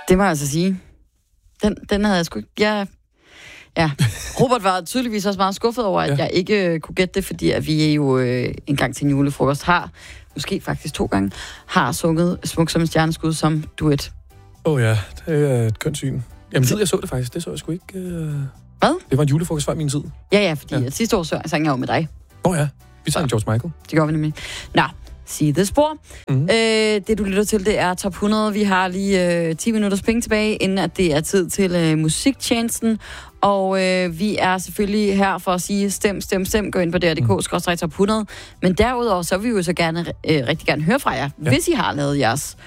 Det må jeg altså sige. Den havde jeg sgu ikke... Ja. Robert var tydeligvis også meget skuffet over, at jeg ikke kunne gætte det, fordi at vi jo en gang til en julefrokost måske faktisk 2 gange, har sunget Smuk som en stjerneskud som duet. Ja, det er et kønt syn. Jamen, jeg så det faktisk. Det så jeg sgu ikke... Hvad? Det var en julefrokost før min tid. Ja, fordi sidste år sang jeg jo med dig. Ja. Vi sang George Michael. Det gør vi nemlig. Nå, sige det spor. Mm-hmm. Det, du lytter til, det er Top 100. Vi har lige 10 minutters penge tilbage, inden at det er tid til musiktjenesten. Og vi er selvfølgelig her for at sige, stem. Gå ind på dr.dk/top 100. Men derudover, så vil vi jo så rigtig gerne høre fra jer, hvis I har lavet jeres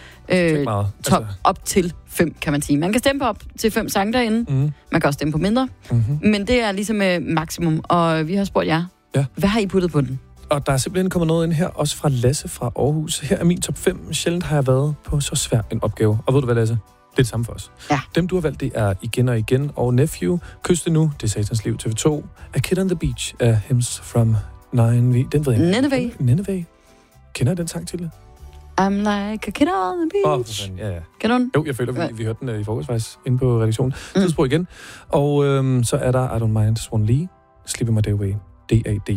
top op til 5, kan man sige. Man kan stemme på op til 5 sange derinde. Mm. Man kan også stemme på mindre. Mm-hmm. Men det er ligesom maksimum. Og vi har spurgt jer, hvad har I puttet på den? Og der er simpelthen kommet noget ind her, også fra Lasse fra Aarhus. Her er min top 5. Sjældent har jeg været på så svær en opgave. Og ved du hvad, Lasse? Det er det samme for os. Ja. Dem, du har valgt, det er Igen og Igen og Nephew. Kys det nu, det er Satans Liv, TV2. A Kid on the Beach af Hymns from Nineveh. Den ved jeg. Nineveh. Kender jeg den sang til det? I'm like a kid on the beach. Ja. Kender du den? Jo, jeg føler, vi hørte den i forgårs faktisk inde på redaktionen. Tidsspor igen. Og så er der I Don't Mind Swan Lee. Slipping My Day Away. D.A.D.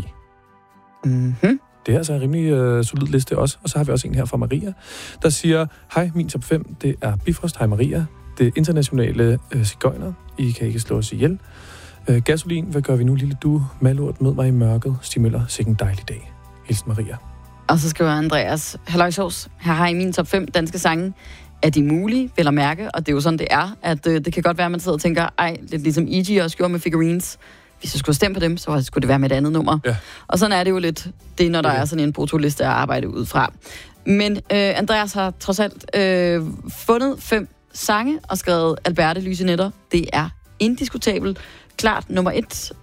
Mm-hmm. Det er altså en rimelig solid liste også. Og så har vi også en her fra Maria, der siger, hej, min top 5, det er Bifrost, hej Maria. Det internationale sigøjner, I kan ikke slå os ihjel. Gasolin, hvad gør vi nu, lille du? Malurt, mød mig i mørket. Stig Møller, sikke en dejlig dag. Hilsen Maria. Og så skriver Andreas, halløjsovs, her har I min top 5 danske sange. Er de mulige, vel at mærke? Og det er jo sådan, det er. At det kan godt være, at man sidder og tænker, lidt ligesom E.G. også gjorde med Figurines. Hvis jeg skulle stemme på dem, så skulle det være med et andet nummer. Ja. Og sådan er det jo lidt, det er, når der er sådan en brutoliste at arbejde ud fra. Men Andreas har trods alt fundet 5 sange og skrevet Alberte Lyse Nætter. Det er indiskutabelt. Klart nummer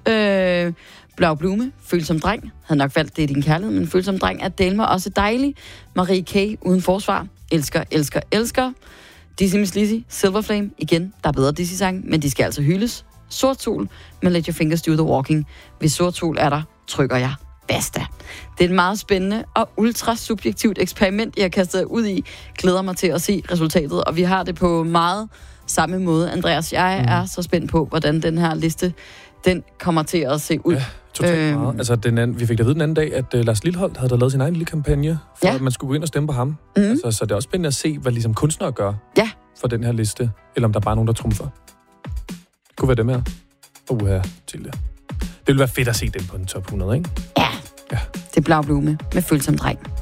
1. Blau Blume, Følsom Dreng. Havde nok valgt Det er din kærlighed, men Følsom Dreng er Delmer også dejlig. Marie K. Uden forsvar. Elsker. Dizzy Miss Lizzy, Silver Flame. Igen, der er bedre Dizzy-sang, men de skal altså hyldes. Sort Sol med Let Your Fingers Do The Walking. Hvis Sort Sol er der, trykker jeg basta. Det er et meget spændende og ultra-subjektivt eksperiment, jeg har kastet ud i. Glæder mig til at se resultatet, og vi har det på meget samme måde. Andreas, jeg er så spændt på, hvordan den her liste, den kommer til at se ud. Ja, totalt meget. Altså, vi fik da vide den anden dag, at Lars Lilholt havde lavet sin egen lille kampagne, for at man skulle gå ind og stemme på ham. Altså, så det er også spændende at se, hvad ligesom kunstnere gør for den her liste, eller om der bare er nogen, der trumfer. Kunne være dem her. Til det. Det ville være fedt at se dem på den top 100, ikke? Ja. Det er Blau Blume med Følsom Dreng.